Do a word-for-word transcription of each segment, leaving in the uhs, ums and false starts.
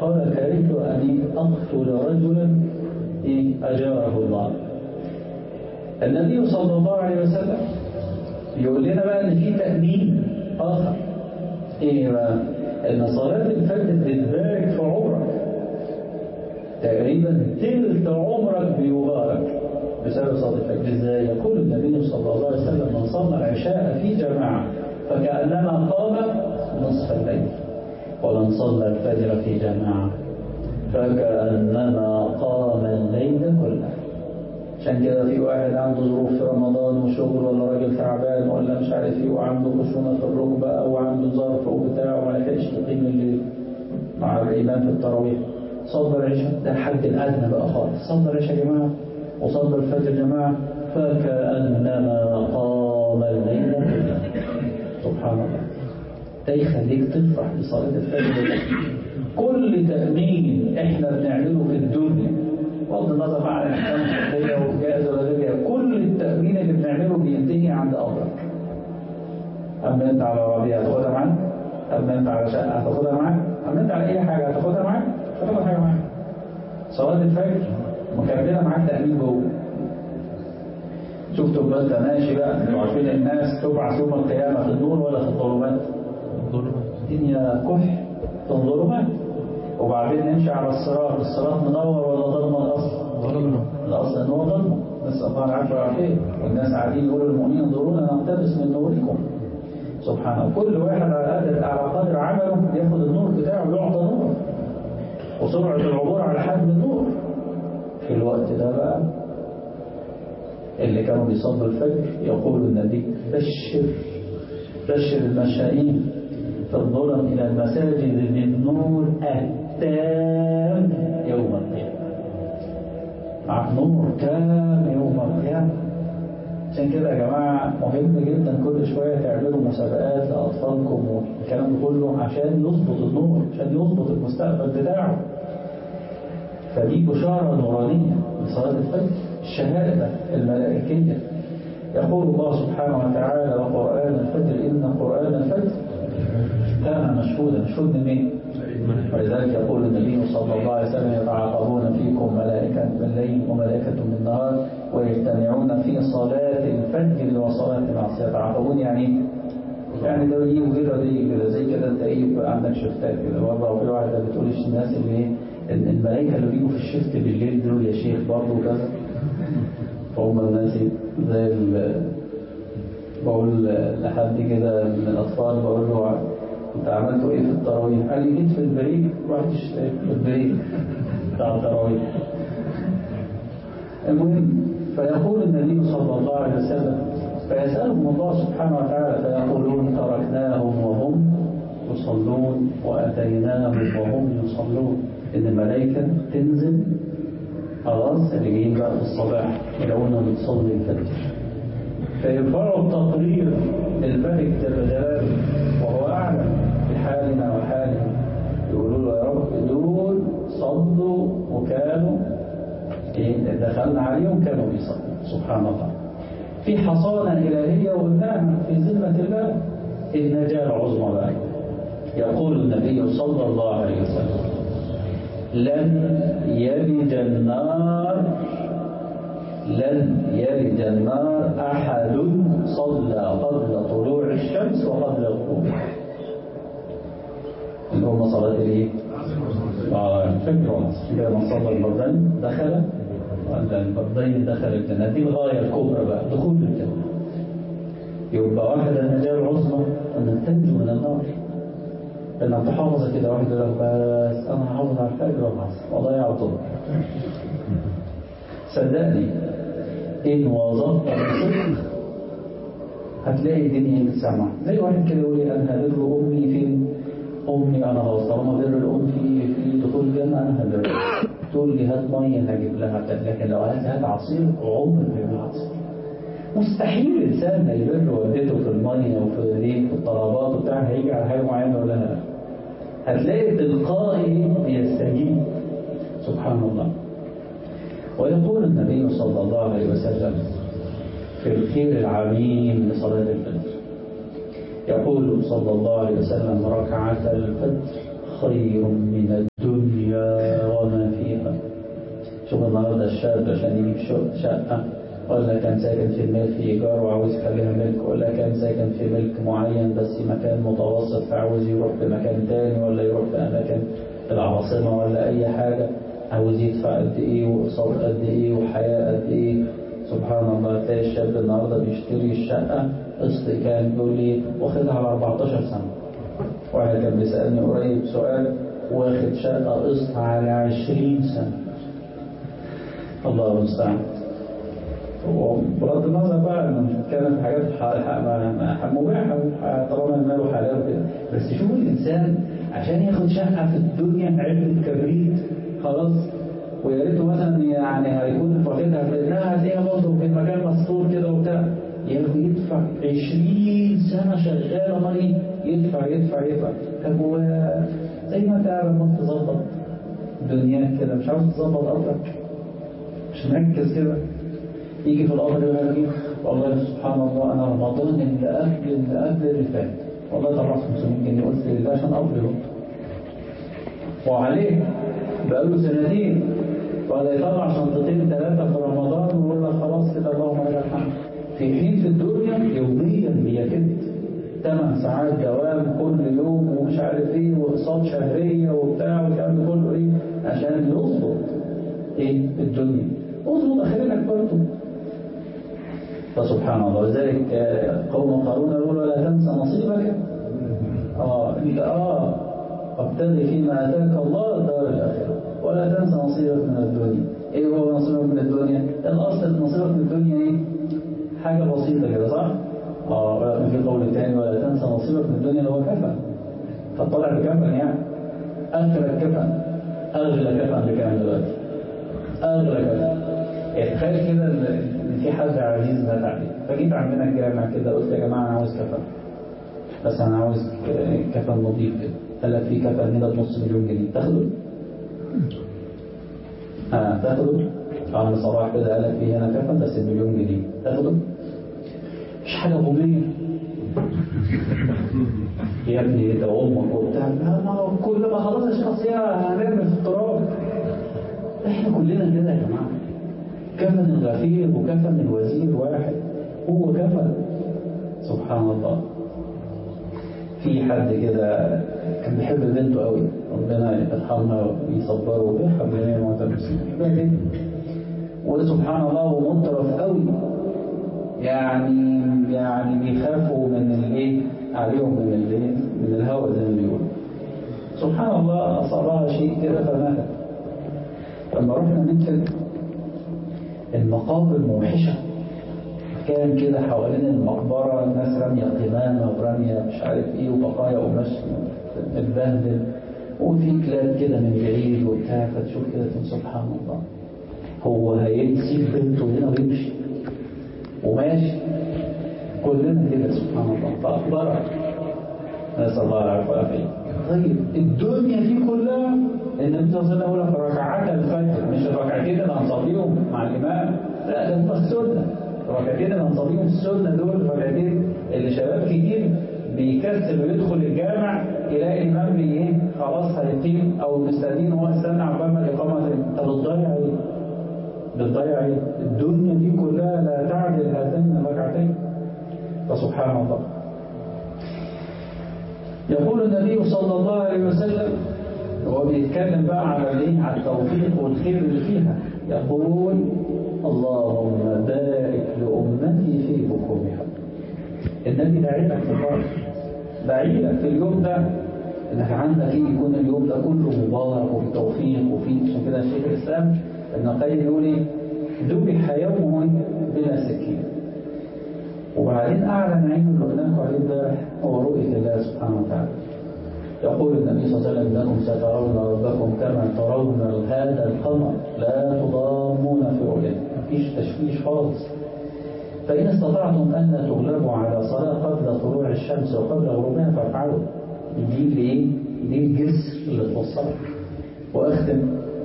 قال كرهت أن أقتل رجلا أجاره الله. النبي صلى الله عليه وسلم يقول لنا بقى ان في تأمين آخر. ايه بقى؟ ان صلاة الفجر بتبارك في عمرك، تقريبا تلت عمرك بيبارك بسبب صلاة الفجر. ازاي؟ يقول النبي صلى الله عليه وسلم من صلى العشاء في جماعة فكأنما قام نصف الليل، ومن صلى الفجر في جماعة فكأنما قام الليل كله. عشان كده في واحد عنده ظروف في رمضان وشغل، ولا راجل تعبان، ولا مش عارف ايه، وعنده خشونة في الركبة او عنده ظرف وبتاع وما لحقش يقيم الليل مع الإمام في التراويح، صلى العشاء، ده الحد الأدنى بقى خالص، صلى العشاء يا جماعة وصلى الفجر يا جماعة فكأنما قام الليل كله. سبحان الله. ده يخليك تفرح بصلاة الفجر. كل تأمين احنا بنعمله في الدنيا بغض النظر عن الاحكام الفقهيه وجائز ولا غير، كل التأمين اللي بنعمله بينتهي عند امرك. اما انت على عربيه هتاخدها معاك، اما انت على شقه هتاخدها معاك، اما انت على اي حاجه هتاخدها معاك، مش هتاخد حاجه معاك. صلاه الفجر مكمله معاك تأمين جوه. شفتوا بقى انت ماشي بقى، انتوا عارفين الناس تبعث يوم القيامه في النور ولا في الظلمات؟ الدنيا كحل في الظلمات، وبعدين نمشي على الصراط، الصراط منور ولا ضلمه؟ الاصل الاصل ان هو ضلمه، نسال الله العافيه والعافيه، والناس قاعدين يقولوا للمؤمنين انظرونا نقتبس من نوركم. سبحان الله. كل واحد على قدر على قدر عمله ياخد النور بتاعه ويعطى نور، وسرعه العبور على حجم النور. في الوقت ده بقى اللي كانوا بيصلوا الفجر يقول النبي بشر بشر المشائين في الظلم إلى المساجد بالنور التام يوم القيامة. معك نور تام يوم القيامة. عشان كده يا جماعة مهم جدا كل شوية تعملوا مسابقات لأطفالكم والكلام ده كله عشان يظبط النور، عشان يظبط المستقبل بتاعه. فدي بشارة نورانية لصلاة الفجر، الشهادة الملائكية. يقول الله سبحانه وتعالى وقرآن الفجر إن قرآن الفجر كان مشهودا. مشهود من مين؟ ولذلك يقول النبي صلى الله عليه وسلم يتعاقبون فيكم ملائكة بالليل وملائكة بالنهار ويجتمعون في صلاة الفجر وصلاة العصر. يتعاقبون يعني يعني ده يجي وغيره دي كده، زي كده انت ايه يبقى عندك شفتات كده بره، وفي واحده بتقول الناس اللي ايه الملائكه اللي بيجوا في الشفت بالليل دول يا شيخ برضه كذا. فهم الناس زي بقول لحد كده من الاطفال بقول له انت عملتوا ايه في التراويح؟ قال لي جيت في البريك رحت اشتريت في البريك بتاع التراويح. المهم فيقول النبي صلى الله عليه وسلم فيسألهم الله سبحانه وتعالى فيقولون تركناهم وهم يصلون وأتيناهم وهم يصلون. إن الملائكة تنزل خلاص اللي جايين بقى في الصباح يلاقونا بنصلي الفجر، فيرفعوا التقرير للملك جل جلاله وهو أعلم بحالنا وحالهم، يقولوا له يا رب دول صلوا وكانوا دخلنا عليهم كانوا بيصلوا. سبحان الله. في حصانة إلهية قلناها في ذمة الله، النجاة العظمى بقى. يقول النبي صلى الله عليه وسلم لن يلج النار لن يلج النار أحد صلى قبل طلوع الشمس وقبل الغروب. اللي هم صلاة الايه؟ اه الفجر والعصر. كده من صلى الفردين دخل الفردين دخل الجنة. دي الغاية الكبرى بقى، دخول الجنة. يبقى واحد النجاة العظمى أن تنجو من النار، لأنك تحافظ كده. واحد يقول لك بس أنا هحافظ على الفجر والعصر والله يعطل. صدقني إن وظبط بصدق هتلاقي الدنيا بتسمع. زي واحد كده يقول لي أنا هبر أمي فين؟ أمي أنا خلاص طالما بر الأم في في دخول الجنة أنا هبر. تقول لي هات مية هجيب لها، لكن لو عايز هات عصير عمر ما يجيب عصير. مستحيل الإنسان يبر والدته في المية وفي الايه في الطلبات وبتاع هيجي على حاجة معينة ولا لا. هتلاقي تلقائي يستجيب. سبحان الله. ويقول النبي صلى الله عليه وسلم في الخير العظيم لصلاة الفجر، يقول صلى الله عليه وسلم ركعة الفجر خير من الدنيا مات عشان يجيب شقة، ولا كان ساكن في الملك في إيجار وعاوز يخليها ملك، ولا كان ساكن في ملك معين بس مكان متوسط فعاوز يروح في مكان تاني، ولا يروح في أماكن العاصمة، ولا أي حاجة، عاوز يدفع قد إيه وأقساط قد إيه وحياة قد إيه. سبحان الله، تلاقي الشاب النهارده بيشتري الشقة قسط كان يقول لي واخدها على أربعتاشر سنة. واحد كان بيسألني قريب سؤال واخد شقة قسط على عشرين سنة. الله المستعان. وبغض النظر بقى انه مش بتكلم في حاجات مباحة طالما المال حلال وكده، بس شوف الانسان عشان ياخد شقة في الدنيا علبة كبريت خلاص، ويا ريته مثلا يعني هيكون واخدها في انها هتلاقيها برضه في مكان مستور كده وبتاع، ياخد يدفع عشرين سنة شغال امال يدفع يدفع يدفع. طب هو زي ما انت عارف ما تظبط دنياك كده، مش عاوز تظبط قدرك، مش مركز كده، يجي في القبر يقول لك والله سبحان الله انا رمضان اللي قبل اللي قبل اللي فات والله طلعت خمسمية جنيه قلت لله عشان قبله، وعليه بقاله سنتين ولا يطلع شنطتين ثلاثه في رمضان ويقول لك خلاص كده اللهم لك الحمد، في حين في الدنيا يوميا بيكد ثمان ساعات دوام كل يوم ومش عارف ايه واقساط شهريه وبتاع والكلام ده كله ايه عشان يظبط ايه الدنيا، اظبط اخرتك برضه. فسبحان الله، لذلك قوم قارون يقول ولا تنسى نصيبك اه انت اه ابتغي فيما اتاك الله الدار الاخره ولا تنسى نصيبك من الدنيا. ايه هو نصيبك من الدنيا؟ الاصل نصيبك من الدنيا ايه؟ حاجه بسيطه كده صح؟ اه ولكن في قول ثاني ولا تنسى نصيبك من الدنيا اللي هو كفن، فطلع بكفن يعني اغلى كفن، اغلى كفن بكام دلوقتي؟ اغلى كفن. يعني تخيل كده ان في حد عزيز مات عليك، فجيت عندنا الجامع كده قلت يا جماعه انا عاوز كفن، بس انا عاوز كفن نظيف كده، قال لك في كفن هنا بنص مليون جنيه تاخده؟ اه تاخده؟ عم صباح كده قال لك في هنا كفن بس بمليون جنيه تاخده؟ مش حاجه غبيه يا ابني ده امك وبتاع، ما كل ما خلاص الشخصيه هنرمي في التراب. احنا كلنا كده يا جماعه، كفن الغفير وكفن الوزير واحد، هو كفن. سبحان الله. في حد كده كان بيحب بنته قوي، ربنا يرحمها ويصبره ويرحم جميع موتى المسلمين، وسبحان الله ومطرف قوي، يعني يعني بيخافوا من الايه عليهم من الايه من الهوى زي ما بيقولوا. سبحان الله اصابها شيء كده فماتت. لما رحنا نكتب المقابر موحشة، كان كده حوالين المقبرة الناس رامية قمامة ورامية مش عارف ايه وبقايا قماش متبهدل وفي كلاب كده من بعيد وبتاع، فتشوف كده سبحان الله، هو هيسيب بنته هنا ويمشي وماشي؟ كلنا كده سبحان الله. فأخبرها نسأل الله العفو والعافية. طيب الدنيا دي كلها النبي صلى الله عليه وسلم يقول لك ركعات الفجر، مش الركعتين اللي هنصليهم مع الإمام، لا ده هم السنة، الركعتين اللي هنصليهم السنة دول الركعتين اللي شباب كتير بيكسل ويدخل الجامع يلاقي الإمام بيه خلاص هيقيم أو مستنين هو استنى عقبال ما الإقامة. أنت بتضيع إيه؟ بتضيع إيه؟ الدنيا دي كلها لا تعدل هاتين الركعتين. فسبحان الله. يقول النبي صلى الله عليه وسلم وهو بيتكلم بقى على الايه على التوفيق والخير اللي فيها، يقول اللهم بارك لأمتي في بكورها. النبي داعي لك في البركة، داعي لك في اليوم ده انك عندك ايه يكون اليوم ده كله مبارك وبالتوفيق وفيه. عشان كده الشيخ الاسلام ابن القيم يقول ايه ذبح يومه بلا سكين. وبعدين اعلى نعيم اللي قلناه عليه امبارح هو رؤية الله سبحانه وتعالى. يقول النبي صلى الله عليه وسلم انكم سترون ربكم كما ترون هذا القمر لا تضامون في رؤيته، مفيش تشويش خالص. فإن استطعتم أن لا تغلبوا على صلاة قبل طلوع الشمس وقبل غروبها فافعلوا. دي ليه؟ دي الجسر اللي توصلك. وأختم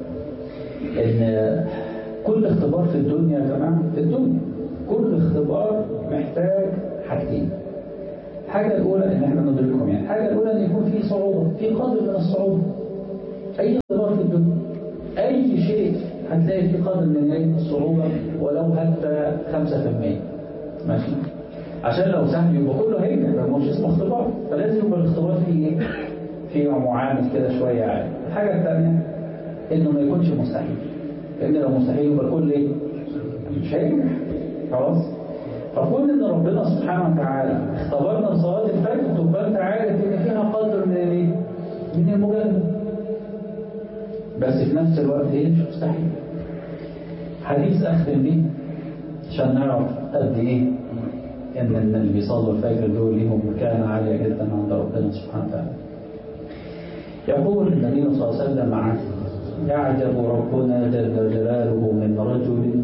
إن كل اختبار في الدنيا يا جماعة، في الدنيا كل اختبار محتاج حاجتين. الحاجة الأولى إن احنا ندركهم، يعني الحاجة الأولى إن يكون في صعوبة، في قدر من الصعوبة. أي اختبار في الدنيا، أي شيء هتلاقي في قدر من ايه الصعوبة ولو حتى خمسة في المية. ماشي؟ عشان لو سهل يبقى كله هينجح، مش اسمه اختبار، فلازم يبقى الاختبار فيه ايه؟ فيه معامل كده شوية عالي. الحاجة الثانية انه ما يكونش مستحيل، لان لو مستحيل يبقى الكل ايه؟ مش هينجح. خلاص؟ فكون ان ربنا سبحانه وتعالى اختبرنا بصلاة الفجر تبقى انت عارف ان فيها قدر من الايه؟ من المجاهدة. بس في نفس الوقت ايه؟ مش مستحيل. حديث اختم بيه عشان نعرف قد ايه ان اللي بيصلوا الفجر دول ليهم مكانة عالية جدا عند ربنا سبحانه وتعالى. يقول النبي صلى الله عليه وسلم عنه: يعجب ربنا جل جلاله من رجل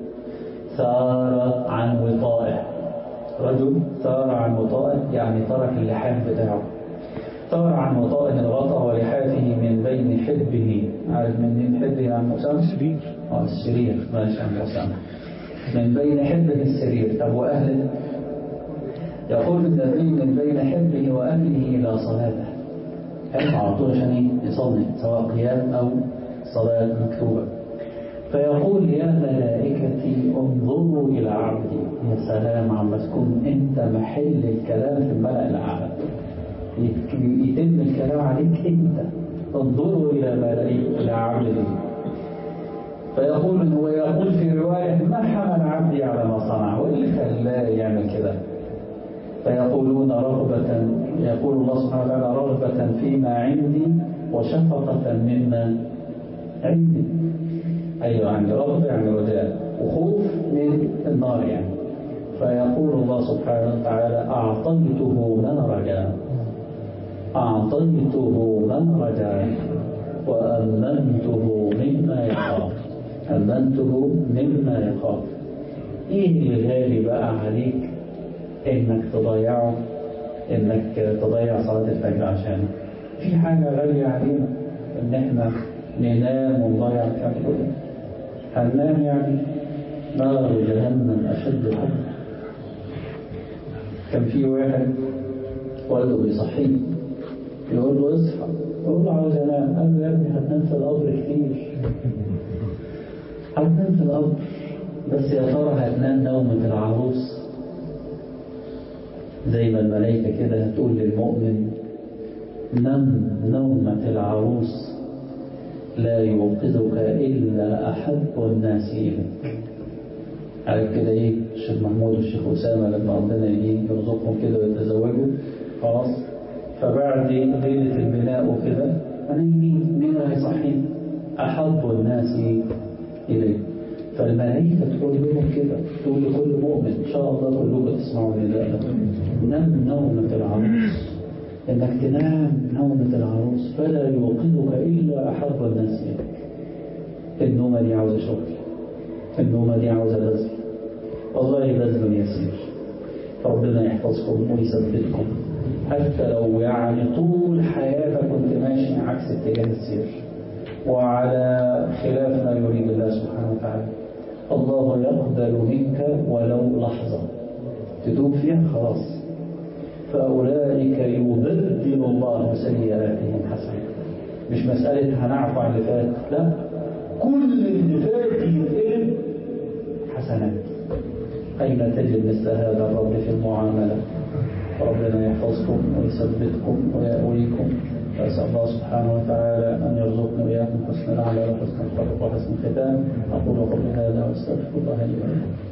ثار عن وطائه. رجل ثار عن وطائه يعني ترك اللحاف بتاعه. ثار عن وطائه الغطاء ولحافه من بين حبه. عارف من بين حبه يا عم أسامة؟ السرير. اه السرير، ماشي يا عم أسامة. من بين حبه السرير. طب وأهله؟ يقول النبي: من بين حبه وأهله إلى صلاته. حب على طول عشان ايه؟ يصلي، سواء قيام أو صلاة مكتوبة. فيقول: يا ملائكتي انظروا إلى عبدي. يا سلام عما تكون أنت محل الكلام في الملأ الأعلى، يتم الكلام عليك أنت. انظروا إلى ملائكة إلى عبدي. فيقول هو يقول في رواية: ما حمل عبدي على ما صنع، واللي خلاه يعمل كده؟ فيقولون رغبة، يقول الله سبحانه وتعالى: رغبة فيما عندي وشفقة مما عندي. أيوة، عندي رغبة يعني رجاء، وخوف من النار يعني. فيقول الله سبحانه وتعالى: أعطيته ما رجاء، أعطيته ما رجاء، وأمنته مما يخاف، أمنته مما يخاف. إيه اللي غالي بقى عليك إنك تضيعه، إنك تضيع صلاة الفجر عشانه؟ في حاجة غالية علينا إن إحنا ننام ونضيع الفجر؟ هننام يعني؟ نار جهنم أشد حرا. كان في واحد والده بيصحيه يقول له: اصحى. يقول له: عاوز انام. قال له: يا ابني هتنام في القبر كتير، هتنام في القبر، بس يا ترى هتنام نومة العروس زي ما الملائكة كده هتقول للمؤمن: نم نومة العروس لا يوقظك إلا أحب الناس إليك. عارف كده إيه الشيخ محمود والشيخ أسامة لما ربنا يجي يرزقهم كده ويتزوجوا خلاص، فبعد ليلة البناء وكده هنيجي مين هيصحين؟ أحب الناس إليك. فالملائكة تقول لهم كده، تقول لكل مؤمن إن شاء الله كلكم تسمعوا لله: نم نومة العروس، إنك تنام نومة العروس فلا يوقظك إلا أحب الناس إليك. النومة دي عاوزة شغل، النومة دي عاوزة بذل، والله بذل يسير. ربنا يحفظكم ويثبتكم، حتى لو يعني طول حياتك كنت ماشي عكس اتجاه السير وعلى خلاف ما يريد الله سبحانه وتعالى. الله يقبل منك ولو لحظة تتوب فيها خلاص. فأولئك يبدل الله سيئاتهم حسنات. مش مسألة هنعفو عن اللي فات، لا، كل اللي فات يتقلب حسنات. أين تجد مثل هذا الرب في المعاملة؟ ربنا يحفظكم ويثبتكم ويأويكم. فأسأل الله سبحانه وتعالى أن يرزقنا وإياكم حسن الأعمال وحسن الخلق وحسن الختام. أقول قولي هذا وأستغفر الله لي ولكم.